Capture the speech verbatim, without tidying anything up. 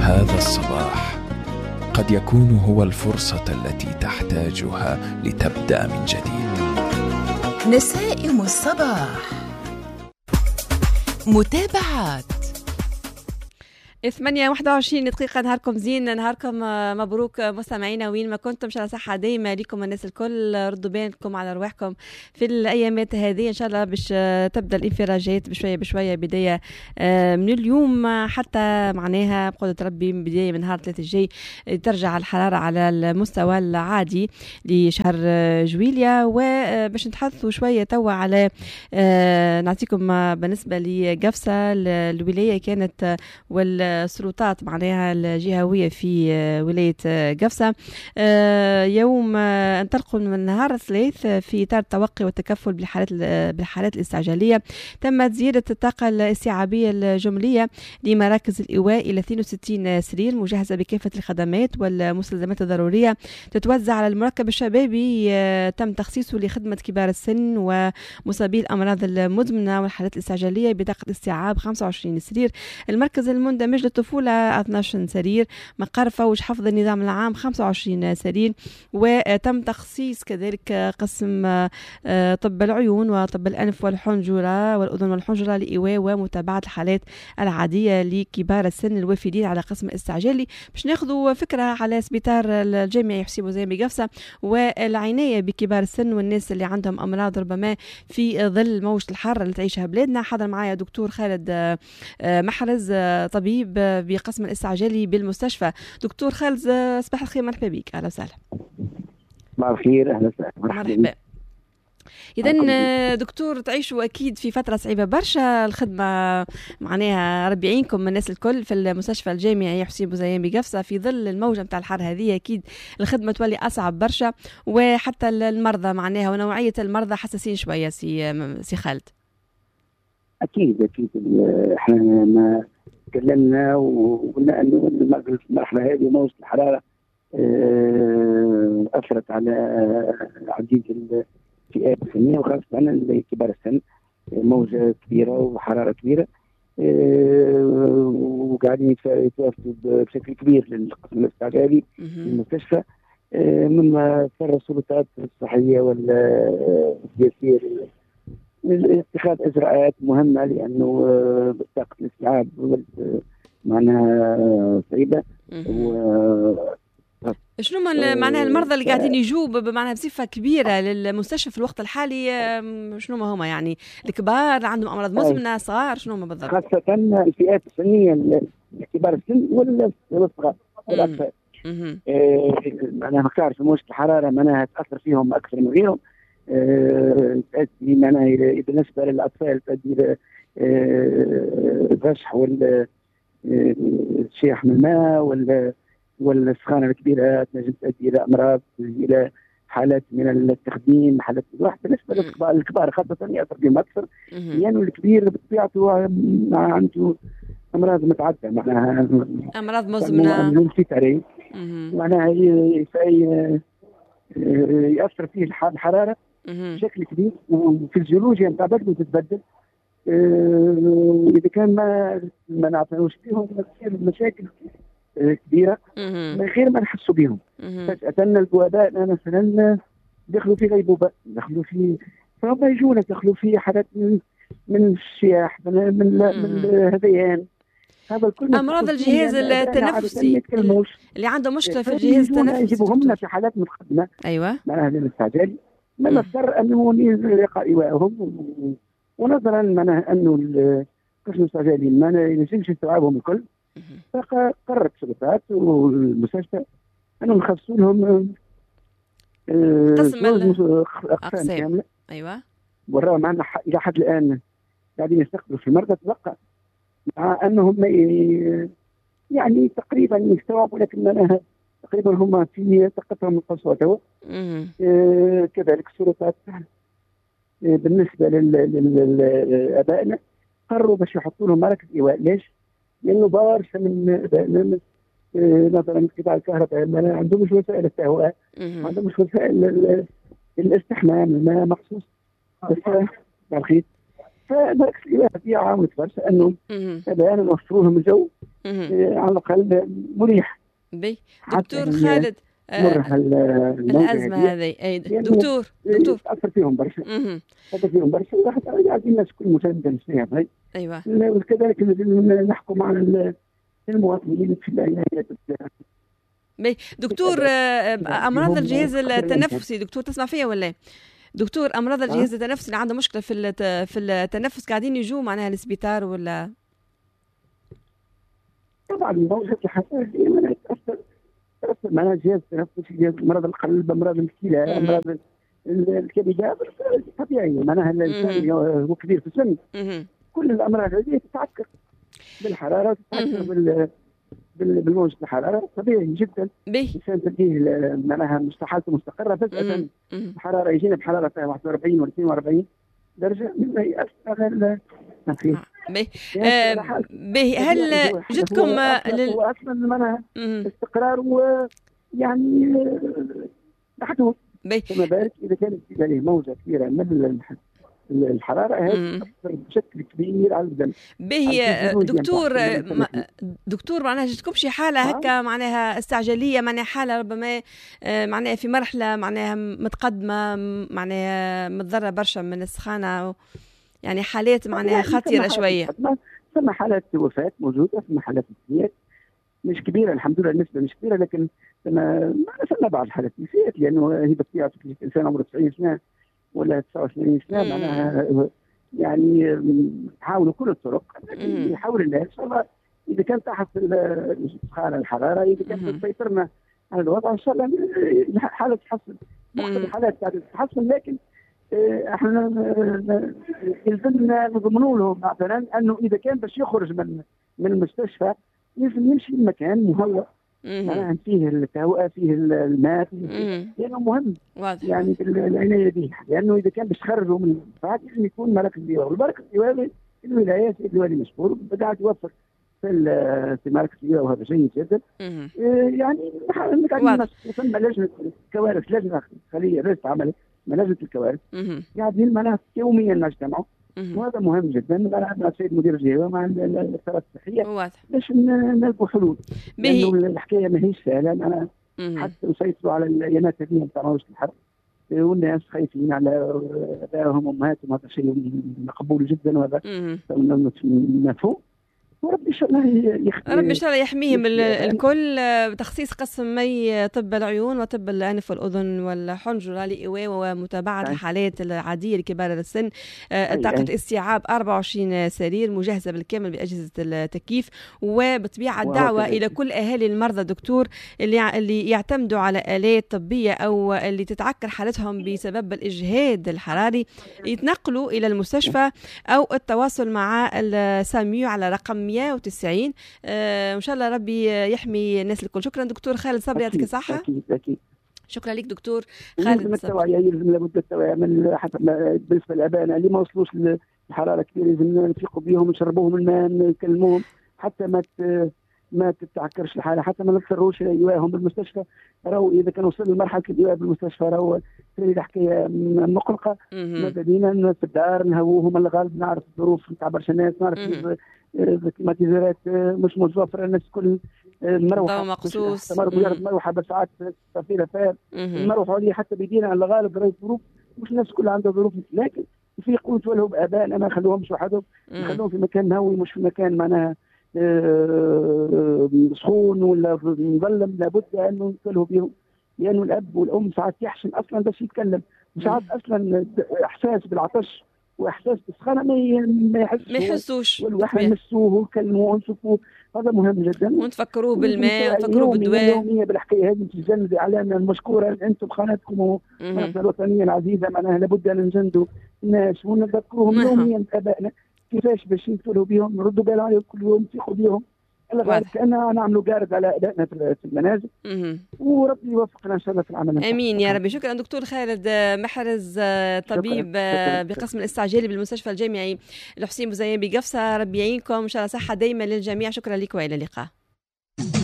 هذا الصباح قد يكون هو الفرصة التي تحتاجها لتبدأ من جديد. نسائم الصباح، متابعات. ثمانية واحد وعشرين دقيقة. نهاركم زين، نهاركم مبروك مستمعينا وين ما كنتم. إن شاء الله صحة دايما لكم الناس الكل. ردوا بالكم على رواحكم في الأيامات هذه، إن شاء الله باش تبدأ الانفراجات بشوية بشوية، بداية من اليوم حتى معناها بقدرة ربي بداية من نهار ثلاثة الجاي ترجع الحرارة على المستوى العادي لشهر جويليا. وباش نتحدثوا شوية توا على نعطيكم بالنسبة لقفصة الولاية كانت وال السلطات معناها الجهوية في ولاية قفصة يوم انطلقوا من نهار الثلاث في إطار التوقي والتكفل بالحالات بالحالات الاستعجالية. تمت زيادة الطاقة الاستيعابية الجملية لمراكز الإيواء إلى اثنين وستين سرير مجهزة بكافة الخدمات والمستلزمات الضرورية تتوزع على المركب الشبابي. تم تخصيصه لخدمة كبار السن ومصابي الأمراض المزمنة والحالات الاستعجالية بطاقة استيعاب خمسة وعشرين سرير. المركز المندمج للطفولة اثناعش سرير. مقر فوج حفظ النظام العام خمسة وعشرين سرير. وتم تخصيص كذلك قسم طب العيون وطب الأنف والحنجرة والأذن والحنجرة لإيواء ومتابعة الحالات العادية لكبار السن الوافدين على قسم استعجالي. باش ناخذوا فكرة على سبيطار الجامعي حسين بوزين بقفصة والعناية بكبار السن والناس اللي عندهم أمراض ربما في ظل موجة الحر اللي تعيشها بلادنا. حضر معايا دكتور خالد محرز طبيب بقسم الاستعجالي بالمستشفى. دكتور خالد صباح الخير، مرحبا بك. اهلا وسهلا. صباح الخير، اهلا وسهلا. مرحبا. إذن دكتور تعيشوا أكيد في فترة صعيبة برشا. الخدمة معناها ربي يعينكم من الناس الكل في المستشفى الجامعي حسين بوزين بقفصة في ظل الموجة متاع الحر هذه. أكيد الخدمة تولي أصعب برشا، وحتى المرضى معناها ونوعية المرضى حساسين شوية. سي سي خالد. أكيد أكيد إحنا ما تكلمنا وقلنا أنه المرحلة هذه موجة الحرارة أثرت على عديد الفئات السنية وخاصة كبار السن. موجة كبيرة وحرارة كبيرة وقاعدين يتوافدوا بشكل كبير للقسم الاستعجالي للمستشفى، مما اضطر السلطات الصحية والسياسية اتخاذ اجراءات مهمه لانه طاقه الاستيعاب معناها صعيبه. شنو معناها المرضى اللي قاعدين يجوا بمعناها بصفه كبيره للمستشفى في الوقت الحالي؟ شنو ما هما يعني الكبار عندهم امراض مزمنه، صغار، شنو ما بالضبط؟ خاصه الفئات السنيه كبار السن والصغار والاطفال. معناها ما تعرف موجة الحراره معناها تاثر فيهم اكثر من غيرهم. تؤدي معناها بالنسبه للاطفال تؤدي الى الرشح والشيح من الماء وال والسخانه الكبيره تنجم تؤدي الى امراض، الى حالات من التخديم، حالات واحد بالنسبه للكبار خاصه ياثر بهم اكثر لانه يعني الكبير بطبيعته عنده امراض متعدده معناها امراض مزمنه معناها ياثر فيه الحراره بشكل كبير وفي الجيولوجيا نتاع بدله تتبدل. أه اذا كان ما ما نعطيوش فيهم تصير مشاكل كبيره من غير ما نحسوا بهم. فجاه البواباء مثلا دخلوا في غيبوبه، دخلوا في فهم يجونا دخلوا في حالات من من الشياح من من, من الهذيان. هذا الكل امراض الجهاز التنفسي اللي عنده مشكله في الجهاز التنفسي يجيبوهم لنا في حالات متقدمه. ايوه معناها الاستعجالي ما نضطر انه يلقى ايواءهم، ونظرا معناها انه القسم الاستعجالي ما ينجمش يستوعبهم الكل، فقررت السلطات والمستشفى انهم يخصصوا لهم قسم اقسام كامله. ايوه وراهم معنا الى حد الان قاعدين يستقبلوا في المرضى، تبقى مع انهم يعني تقريبا يستوعبوا، لكن معناها تقريبا هم في طاقتهم القصوى توا. آه كذلك السلطات آه بالنسبه لابائنا قرروا باش يحطوا لهم مراكز ايواء. ليش؟ لانه برشا من ابائنا آه نظرا لانقطاع الكهرباء ما عندهمش وسائل التهوئه، ما عندهمش وسائل الاستحمام، الماء مخصوص بس ترخيص. فمركز الايواء هذه عاونت برشا انه ابائنا نوفروا لهم الجو على الاقل مريح. بي دكتور خالد آه الازمه هذه اي دكتور دكتور اثر فيهم برشا اثر فيهم برشا عايزين الناس كل مسانده فيها. ايوه وكذلك نحكم على المواطنين في العنايه. بي دكتور امراض الجهاز التنفسي، دكتور تسمع فيا ولا؟ دكتور امراض الجهاز التنفسي اللي عنده مشكله في في التنفس قاعدين يجوا معناها السبيطار ولا؟ طبعا موجة الحساسية ديما تأثر تأثر معناها الجهاز التنفسي، جهاز مرض القلب، امراض الكلى، امراض الكبد طبيعي. معناها الانسان هو كبير في السن كل الامراض هذه تتعكر بالحراره، تتعكر بال بالموجة الحراره طبيعي جدا. الانسان تلقيه معناها حالته مستقره فجاه الحراره يجينا بحراره واحد وأربعين ولا اثنين وأربعين درجه مما يأثر على به آه به هل جدكم لل... هو اصلا معناها استقرار ويعني محدود. فما بالك اذا كانت عليه موجه كبيره من الحراره هذه تاثر بشكل كبير على البدن. به دكتور دكتور معناها جدكم شي حاله هكا معناها استعجاليه، معناها حاله ربما معناها في مرحله معناها متقدمه، معناها متضرره برشا من السخانه، يعني حالات معناها خطيره شويه. ثم حالات وفاه موجوده، ثم حالات وفيات مش كبيره الحمد لله، النسبه مش كبيره، لكن ثم ثم بعض الحالات وفيات لانه هي بطبيعه الانسان عمره تسعين سنه ولا تسعة وثمانين سنه معناها يعني يحاولوا كل الطرق يحاول الناس ان شاء الله اذا كان تحت السخانه الحراره، اذا كان سيطرنا على الوضع ان شاء الله الحاله تتحسن. بعض الحالات تتحسن، لكن احنا يلزمنا نضمنوا لهم مثلا انه اذا كان باش يخرج من من المستشفى لازم يمشي لمكان مهوأ معناها فيه التهوئه، فيه الماء، لانه مهم واضح. يعني العنايه دي، لانه اذا كان باش يخرجوا من الفات لازم يكون مركز ديواني، والمركز الديواني الولايات الديواني مشهور قاعد يوفر في في مركز الديواني، وهذا جيد جدا. يعني قاعدين ثم لجنه كوارث، لجنه خليه رئيس عمل لجنه الكوارث قاعدين معناها يوميا نجتمعوا، وهذا مهم جدا. مع السيد مدير الجهه ومع الاداره الصحيه باش نلقوا حلول، لانه الحكايه ماهيش سهله. انا حتى نسيطروا على الايامات هذه نتاع موجه الحرب والناس خايفين على ابائهم وامهاتهم، هذا شيء مقبول جدا وهذا مفهوم. وربي ان شاء الله يخ... ربي ان شاء الله يحميهم الكل. تخصيص قسم مي طب العيون وطب الانف والاذن والحنجره لايواء ومتابعه الحالات العاديه لكبار السن. طاقه استيعاب أربعة وعشرين سرير مجهزه بالكامل باجهزه التكييف، وبطبيعه الدعوه الى كل اهالي المرضى دكتور اللي اللي يعتمدوا على الات طبيه او اللي تتعكر حالتهم بسبب الاجهاد الحراري يتنقلوا الى المستشفى او التواصل مع الساميو على رقم مئة وتسعين. آه، ان شاء الله ربي يحمي الناس الكل. شكرا دكتور خالد صبري، يعطيك الصحه. اكيد اكيد شكرا لك دكتور خالد. يلزم التوعيه، يلزم لابد التوعيه من حتى بالنسبه للابائنا اللي ما وصلوش للحراره كبيره، لازم نفيقوا بهم نشربوهم الماء نكلموهم حتى ما ما تتعكرش الحاله، حتى ما نضطروش ايواهم بالمستشفى. راهو اذا كانوا وصلوا لمرحله الايواء بالمستشفى راهو تولي الحكايه مقلقه. ماذا بينا في الدار نهووهم، الغالب نعرف الظروف نتاع برشا ناس، نعرف الكليماتيزرات مش متوفره، الناس كل مروحه مقصوص مجرد مروحه بس ساعات تصير فيها المروحه هذه حتى بيدينا على الغالب راهي ظروف مش الناس كلها عندها ظروف، لكن في قوت ولهم ابائنا ما خلوهمش وحدهم، خلوهم في مكان نهوي مش في مكان معناها سخون ولا مظلم. لابد انه نكلوا بهم، لانه الاب والام ساعات يحشم اصلا باش يتكلم، ساعات اصلا احساس بالعطش واحساس بالسخانه ما يحسوش ما يحسوش والواحد يمسوه ويكلموه ونشوفوه، هذا مهم جدا. ونتفكروه بالماء ونتفكروه بالدواء يوميا بالحكايه هذه تجند اعلامنا المشكوره. انتم قناتكم ومنصه الوطنيه العزيزه معناها لابد ان نجندوا الناس ونذكروهم يوميا ابائنا كيفاش باش يدخلوا بهم، نردوا بالنا عليهم كل يوم، نثقوا بهم. كأننا نعملوا جارد على أدائنا في المنازل، وربي يوفقنا إن شاء الله في العمل. آمين يا ربي. شكرا دكتور خالد محرز، طبيب شكرا. بقسم الاستعجالي بالمستشفى الجامعي الحسين بوزيان بقفصة. ربي يعينكم إن شاء الله، صحة دايما للجميع. شكرا لك وإلى اللقاء.